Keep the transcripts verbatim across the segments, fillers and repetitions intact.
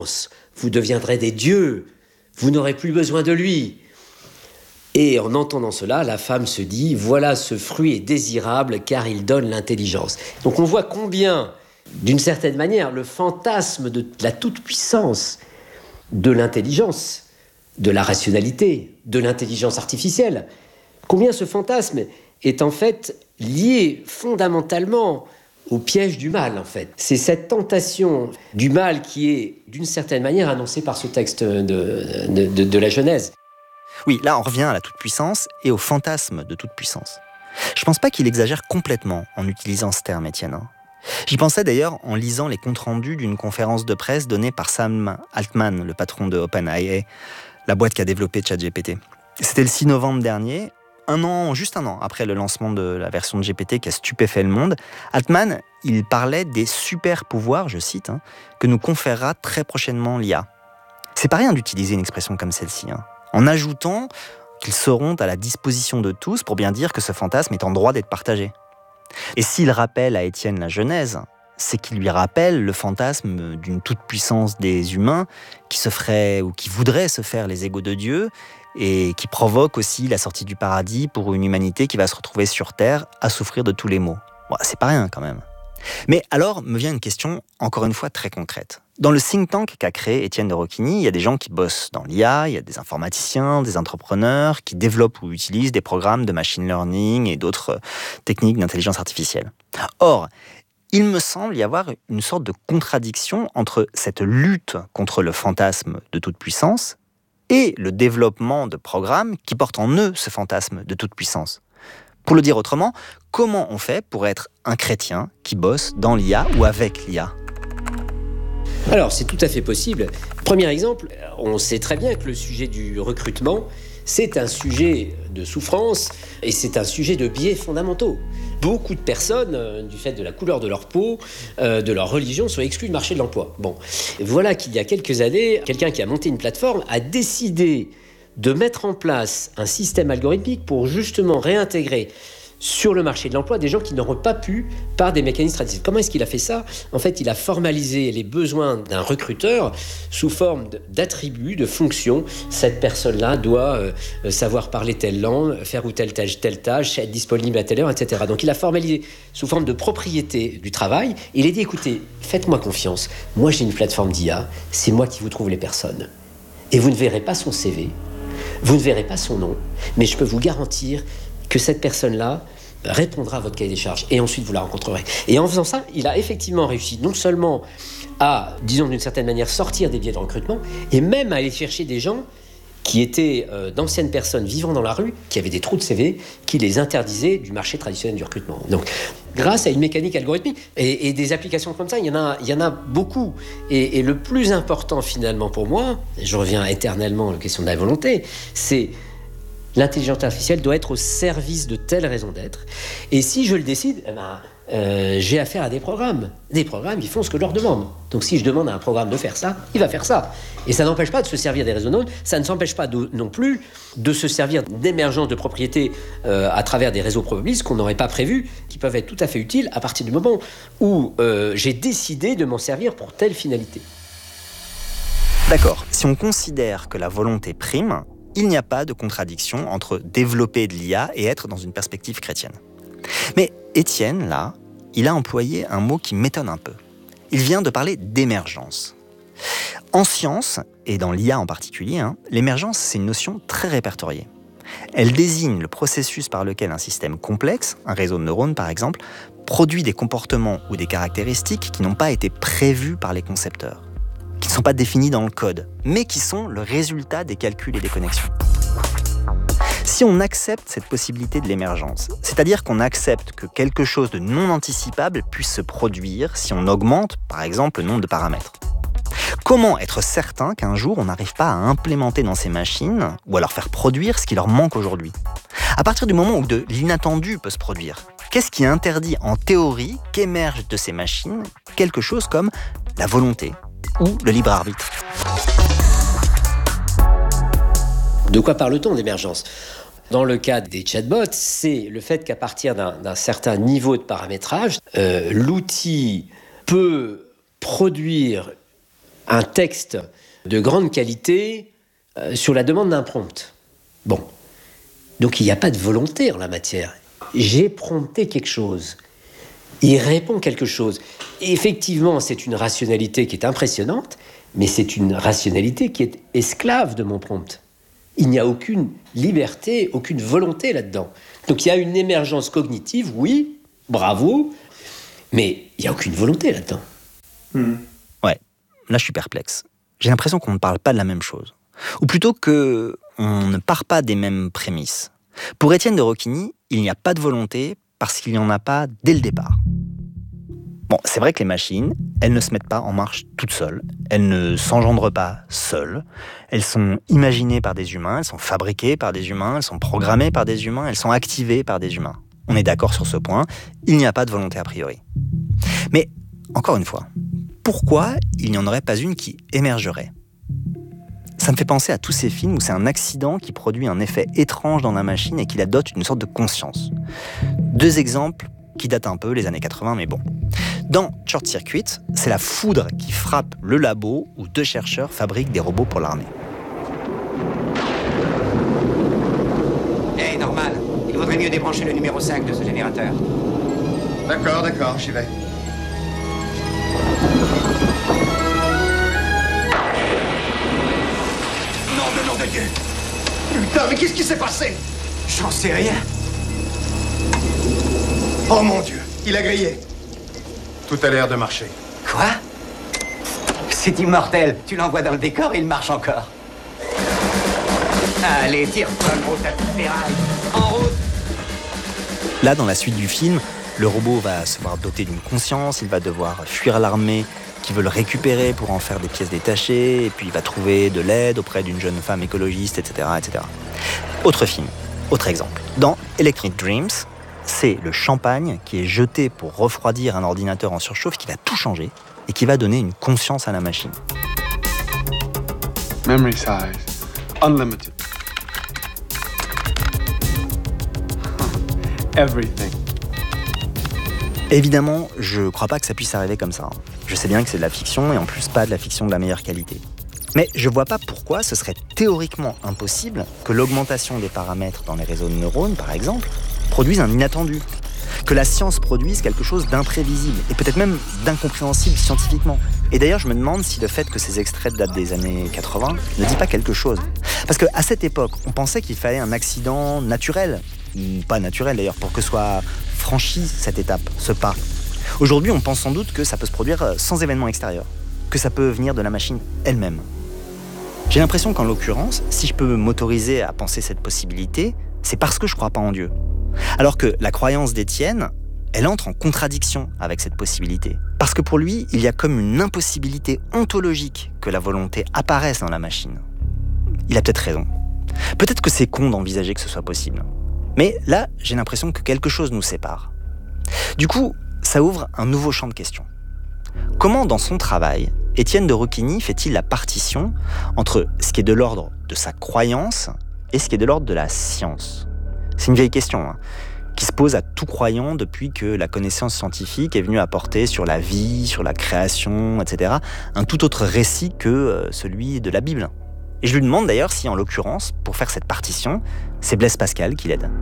Vous deviendrez des dieux, vous n'aurez plus besoin de lui. Et en entendant cela, la femme se dit, voilà, ce fruit est désirable car il donne l'intelligence. Donc on voit combien, d'une certaine manière, le fantasme de la toute-puissance, de l'intelligence, de la rationalité, de l'intelligence artificielle, combien ce fantasme est en fait lié fondamentalement au piège du mal, en fait. C'est cette tentation du mal qui est, d'une certaine manière, annoncée par ce texte de, de, de, de la Genèse. Oui, là on revient à la toute-puissance et au fantasme de toute-puissance. Je pense pas qu'il exagère complètement en utilisant ce terme, Étienne. J'y pensais d'ailleurs en lisant les comptes rendus d'une conférence de presse donnée par Sam Altman, le patron de OpenAI, la boîte qui a développé ChatGPT. C'était le six novembre dernier, un an, juste un an après le lancement de la version de G P T qui a stupéfait le monde. Altman, il parlait des super pouvoirs, je cite, hein, que nous conférera très prochainement l'I A. C'est pas rien d'utiliser une expression comme celle-ci, hein, en ajoutant qu'ils seront à la disposition de tous pour bien dire que ce fantasme est en droit d'être partagé. Et s'il rappelle à Étienne la Genèse, c'est qu'il lui rappelle le fantasme d'une toute-puissance des humains qui se ferait ou qui voudraient se faire les égaux de Dieu et qui provoque aussi la sortie du paradis pour une humanité qui va se retrouver sur Terre à souffrir de tous les maux. Bon, c'est pas rien quand même. Mais alors me vient une question, encore une fois très concrète. Dans le think tank qu'a créé Étienne de Roquigny, il y a des gens qui bossent dans l'I A, il y a des informaticiens, des entrepreneurs qui développent ou utilisent des programmes de machine learning et d'autres techniques d'intelligence artificielle. Or, il me semble y avoir une sorte de contradiction entre cette lutte contre le fantasme de toute puissance et le développement de programmes qui portent en eux ce fantasme de toute puissance. Pour le dire autrement, comment on fait pour être un chrétien qui bosse dans l'I A ou avec l'I A ? Alors, c'est tout à fait possible. Premier exemple, on sait très bien que le sujet du recrutement, c'est un sujet de souffrance et c'est un sujet de biais fondamentaux. Beaucoup de personnes, euh, du fait de la couleur de leur peau, euh, de leur religion, sont exclues du marché de l'emploi. Bon, voilà qu'il y a quelques années, quelqu'un qui a monté une plateforme a décidé de mettre en place un système algorithmique pour justement réintégrer sur le marché de l'emploi des gens qui n'auraient pas pu par des mécanismes traditionnels. Comment est-ce qu'il a fait ça ? En fait, il a formalisé les besoins d'un recruteur sous forme d'attributs, de fonctions. Cette personne-là doit euh, savoir parler telle langue, faire ou telle tâche, telle tâche, être disponible à telle heure, et cetera. Donc il a formalisé sous forme de propriété du travail. Il a dit, écoutez, faites-moi confiance. Moi, j'ai une plateforme d'I A. C'est moi qui vous trouve les personnes. Et vous ne verrez pas son C V. Vous ne verrez pas son nom. Mais je peux vous garantir que cette personne-là répondra à votre cahier des charges et ensuite vous la rencontrerez. Et en faisant ça, il a effectivement réussi non seulement à, disons d'une certaine manière, sortir des biais de recrutement et même à aller chercher des gens qui étaient euh, d'anciennes personnes vivant dans la rue, qui avaient des trous de C V, qui les interdisaient du marché traditionnel du recrutement. Donc, grâce à une mécanique algorithmique et, et des applications comme ça, il y en a, il y en a beaucoup. Et, et le plus important finalement pour moi, et je reviens éternellement à la question de la volonté, c'est l'intelligence artificielle doit être au service de telles raisons d'être. Et si je le décide, eh ben, euh, j'ai affaire à des programmes. Des programmes qui font ce que je leur demande. Donc si je demande à un programme de faire ça, il va faire ça. Et ça n'empêche pas de se servir des réseaux neutres, ça ne s'empêche pas de, non plus de se servir d'émergence de propriétés euh, à travers des réseaux probabilistes qu'on n'aurait pas prévus, qui peuvent être tout à fait utiles à partir du moment où euh, j'ai décidé de m'en servir pour telle finalité. D'accord, si on considère que la volonté prime, il n'y a pas de contradiction entre développer de l'I A et être dans une perspective chrétienne. Mais Étienne, là, il a employé un mot qui m'étonne un peu. Il vient de parler d'émergence. En science, et dans l'I A en particulier, hein, l'émergence, c'est une notion très répertoriée. Elle désigne le processus par lequel un système complexe, un réseau de neurones par exemple, produit des comportements ou des caractéristiques qui n'ont pas été prévus par les concepteurs, qui ne sont pas définis dans le code, mais qui sont le résultat des calculs et des connexions. Si on accepte cette possibilité de l'émergence, c'est-à-dire qu'on accepte que quelque chose de non anticipable puisse se produire si on augmente, par exemple, le nombre de paramètres. Comment être certain qu'un jour on n'arrive pas à implémenter dans ces machines ou à leur faire produire ce qui leur manque aujourd'hui ? À partir du moment où de l'inattendu peut se produire, qu'est-ce qui interdit en théorie qu'émerge de ces machines quelque chose comme la volonté ou le libre arbitre ? De quoi parle-t-on d'émergence ? Dans le cas des chatbots, c'est le fait qu'à partir d'un, d'un certain niveau de paramétrage, euh, l'outil peut produire un texte de grande qualité euh, sur la demande d'un prompt. Bon. Donc il n'y a pas de volonté en la matière. J'ai prompté quelque chose. Il répond quelque chose. Et effectivement, c'est une rationalité qui est impressionnante, mais c'est une rationalité qui est esclave de mon prompt. Il n'y a aucune liberté, aucune volonté là-dedans. Donc il y a une émergence cognitive, oui, bravo, mais il n'y a aucune volonté là-dedans. Mmh. Ouais, là je suis perplexe. J'ai l'impression qu'on ne parle pas de la même chose. Ou plutôt qu'on ne part pas des mêmes prémices. Pour Étienne de Roquigny, il n'y a pas de volonté parce qu'il n'y en a pas dès le départ. Bon, c'est vrai que les machines, elles ne se mettent pas en marche toutes seules, elles ne s'engendrent pas seules, elles sont imaginées par des humains, elles sont fabriquées par des humains, elles sont programmées par des humains, elles sont activées par des humains. On est d'accord sur ce point, il n'y a pas de volonté a priori. Mais, encore une fois, pourquoi il n'y en aurait pas une qui émergerait ? Ça me fait penser à tous ces films où c'est un accident qui produit un effet étrange dans la machine et qui la dote d'une sorte de conscience. Deux exemples qui datent un peu les années quatre-vingts, mais bon. Dans Short Circuit, c'est la foudre qui frappe le labo où deux chercheurs fabriquent des robots pour l'armée. Eh, hey, Norman, il vaudrait mieux débrancher le numéro cinq de ce générateur. D'accord, d'accord, j'y vais. Nom de nom de Dieu! Putain, mais qu'est-ce qui s'est passé? J'en sais rien. Oh mon Dieu, il a grillé. Tout a l'air de marcher. Quoi? C'est immortel. Tu l'envoies dans le décor et il marche encore. Allez, tire-toi, gros tapis de ferraille. En route! Là, dans la suite du film, le robot va se voir doté d'une conscience, il va devoir fuir l'armée qui veut le récupérer pour en faire des pièces détachées, et puis il va trouver de l'aide auprès d'une jeune femme écologiste, et cetera, et cetera. Autre film, autre exemple. Dans Electric Dreams, c'est le champagne qui est jeté pour refroidir un ordinateur en surchauffe qui va tout changer et qui va donner une conscience à la machine. Memory size, unlimited. Everything. Évidemment, je crois pas que ça puisse arriver comme ça. Je sais bien que c'est de la fiction et en plus pas de la fiction de la meilleure qualité. Mais je vois pas pourquoi ce serait théoriquement impossible que l'augmentation des paramètres dans les réseaux de neurones, par exemple, produise un inattendu. Que la science produise quelque chose d'imprévisible et peut-être même d'incompréhensible scientifiquement. Et d'ailleurs, je me demande si le fait que ces extraits datent des années quatre-vingts ne dit pas quelque chose. Parce qu'à cette époque, on pensait qu'il fallait un accident naturel, ou pas naturel d'ailleurs, pour que soit franchie cette étape, ce pas. Aujourd'hui, on pense sans doute que ça peut se produire sans événement extérieur, que ça peut venir de la machine elle-même. J'ai l'impression qu'en l'occurrence, si je peux m'autoriser à penser cette possibilité, c'est parce que je crois pas en Dieu. Alors que la croyance d'Étienne, elle entre en contradiction avec cette possibilité. Parce que pour lui, il y a comme une impossibilité ontologique que la volonté apparaisse dans la machine. Il a peut-être raison. Peut-être que c'est con d'envisager que ce soit possible. Mais là, j'ai l'impression que quelque chose nous sépare. Du coup, ça ouvre un nouveau champ de questions. Comment, dans son travail, Étienne de Roquigny fait-il la partition entre ce qui est de l'ordre de sa croyance et ce qui est de l'ordre de la science ? C'est une vieille question, hein, qui se pose à tout croyant depuis que la connaissance scientifique est venue apporter sur la vie, sur la création, et cetera, un tout autre récit que euh, celui de la Bible. Et je lui demande d'ailleurs si, en l'occurrence, pour faire cette partition, c'est Blaise Pascal qui l'aide.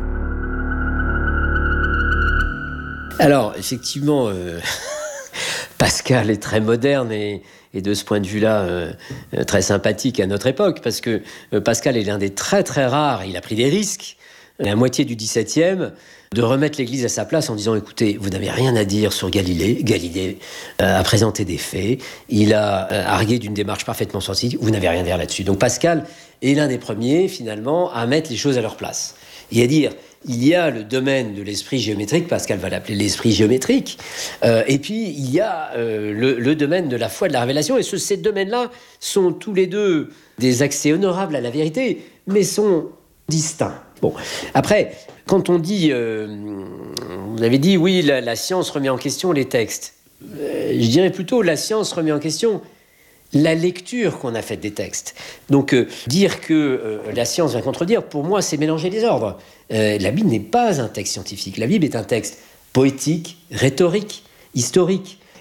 Alors, effectivement, euh, Pascal est très moderne et, et de ce point de vue-là, euh, très sympathique à notre époque, parce que euh, Pascal est l'un des très très rares, il a pris des risques, à la moitié du dix-septième, de remettre l'Église à sa place en disant « Écoutez, vous n'avez rien à dire sur Galilée. Galilée euh, a présenté des faits, il a euh, argué d'une démarche parfaitement scientifique, vous n'avez rien à dire là-dessus. » Donc Pascal est l'un des premiers, finalement, à mettre les choses à leur place. Et à dire, il y a le domaine de l'esprit géométrique, Pascal va l'appeler l'esprit géométrique, euh, et puis il y a euh, le, le domaine de la foi, de la révélation, et ce, ces domaines-là sont tous les deux des accès honorables à la vérité, mais sont distincts. Bon, après, quand on dit, euh, vous avez dit, oui, la, la science remet en question les textes. Euh, je dirais plutôt, la science remet en question la lecture qu'on a faite des textes. Donc, euh, dire que euh, la science va contredire, pour moi, c'est mélanger les ordres. Euh, la Bible n'est pas un texte scientifique. La Bible est un texte poétique, rhétorique, historique.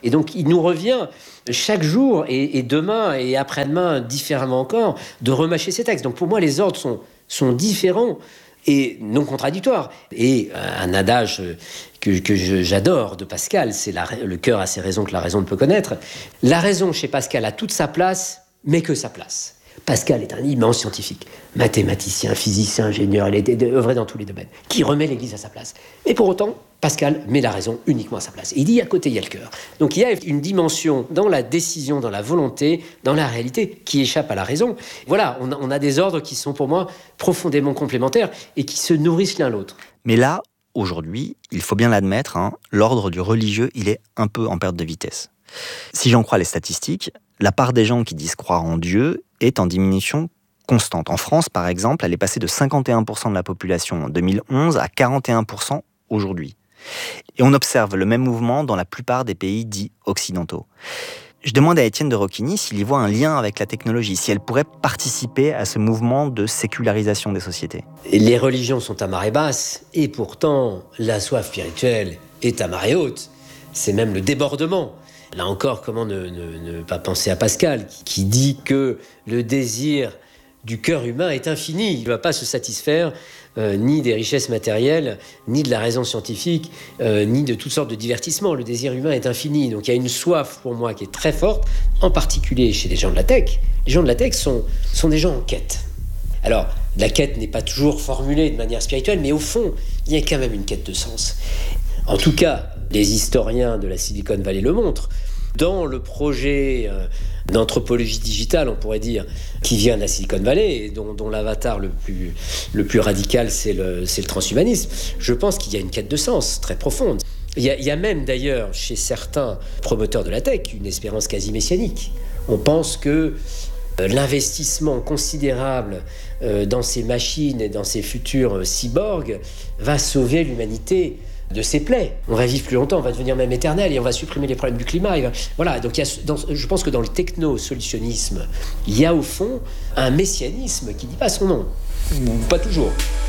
Et donc, il nous revient chaque jour, et, et demain, et après-demain, différemment encore, de remâcher ces textes. Donc, pour moi, les ordres sont, sont différents et non contradictoires. Et un adage que, que je, j'adore de Pascal, c'est la, le cœur a ses raisons que la raison ne peut connaître. La raison, chez Pascal, a toute sa place, mais que sa place. Pascal est un immense scientifique, mathématicien, physicien, ingénieur, il est œuvré dans tous les domaines, qui remet l'Église à sa place. Mais pour autant, Pascal met la raison uniquement à sa place. Et il dit, à côté, il y a le cœur. Donc il y a une dimension dans la décision, dans la volonté, dans la réalité, qui échappe à la raison. Voilà, on a, on a des ordres qui sont pour moi profondément complémentaires et qui se nourrissent l'un l'autre. Mais là, aujourd'hui, il faut bien l'admettre, hein, l'ordre du religieux, il est un peu en perte de vitesse. Si j'en crois les statistiques, la part des gens qui disent croire en Dieu est en diminution constante. En France, par exemple, elle est passée de cinquante et un pour cent de la population en deux mille onze à quarante et un pour cent aujourd'hui. Et on observe le même mouvement dans la plupart des pays dits occidentaux. Je demande à Étienne de Roquigny s'il y voit un lien avec la technologie, si elle pourrait participer à ce mouvement de sécularisation des sociétés. Les religions sont à marée basse, et pourtant, la soif spirituelle est à marée haute. C'est même le débordement. Là encore, comment ne, ne, ne pas penser à Pascal, qui dit que le désir du cœur humain est infini. Il ne va pas se satisfaire euh, ni des richesses matérielles, ni de la raison scientifique, euh, ni de toutes sortes de divertissements. Le désir humain est infini. Donc il y a une soif, pour moi, qui est très forte, en particulier chez les gens de la tech. Les gens de la tech sont, sont des gens en quête. Alors, la quête n'est pas toujours formulée de manière spirituelle, mais au fond, il y a quand même une quête de sens. En tout cas, les historiens de la Silicon Valley le montrent. Dans le projet euh, d'anthropologie digitale, on pourrait dire, qui vient de la Silicon Valley, et dont, dont l'avatar le plus, le plus radical, c'est le, c'est le transhumanisme, je pense qu'il y a une quête de sens très profonde. Il y a, il y a même d'ailleurs, chez certains promoteurs de la tech, une espérance quasi messianique. On pense que euh, l'investissement considérable euh, dans ces machines et dans ces futurs euh, cyborgs va sauver l'humanité de ses plaies. On va vivre plus longtemps, on va devenir même éternel et on va supprimer les problèmes du climat. Va... Voilà, donc il y a, dans, je pense que dans le techno-solutionnisme, il y a au fond un messianisme qui ne dit pas son nom. Pas toujours.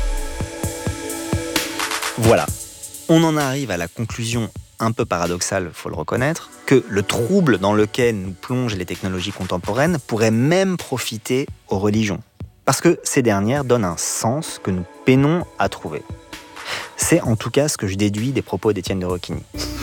Voilà, on en arrive à la conclusion un peu paradoxale, faut le reconnaître, que le trouble dans lequel nous plongent les technologies contemporaines pourrait même profiter aux religions. Parce que ces dernières donnent un sens que nous peinons à trouver. C'est en tout cas ce que je déduis des propos d'Étienne de Roquigny.